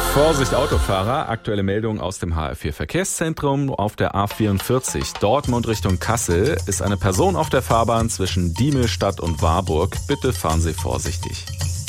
Vorsicht Autofahrer, aktuelle Meldung aus dem HR4 Verkehrszentrum. Auf der A44 Dortmund Richtung Kassel ist eine Person auf der Fahrbahn zwischen Diemelstadt und Warburg. Bitte fahren Sie vorsichtig.